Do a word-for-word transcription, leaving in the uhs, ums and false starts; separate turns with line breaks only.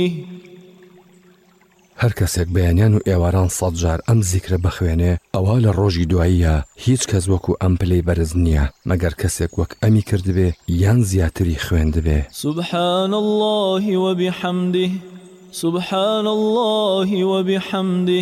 هەر کەسێک بەیانیان و ئێواران سەد جار ئەم زیکرە بخوێنێ ئەوە لە ڕۆژی دواییە هیچ کەس وەکو ئەم پلەی بەرز نییە مەگەر کەسێک وەک ئەمی کردبێ یان زیاتری خوێندبێ.
سبحان الله وبحمده سبحان الله وبحمده